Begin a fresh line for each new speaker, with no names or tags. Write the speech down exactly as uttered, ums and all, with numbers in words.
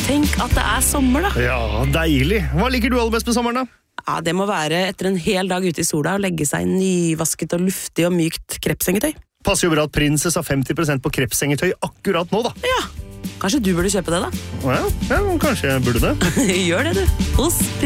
Tenk at det er sommer da.
Ja, deilig. Hva liker du aller best med sommeren da?
Ja, det må være etter en hel dag ute i sola og legge seg i nyvasket og luftig og mykt krepsengetøy.
Passer jo bra at Princess har femti prosent på krepsengetøy akkurat nå da.
Ja, kanskje du burde kjøpe det da?
Ja, ja kanskje jeg burde det.
Gjør det du, hos